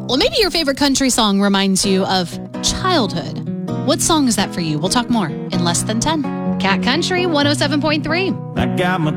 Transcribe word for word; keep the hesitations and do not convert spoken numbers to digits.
Well, maybe your favorite country song reminds you of childhood. What song is that for you? We'll talk more in less than ten. Cat Country one oh seven point three. I got my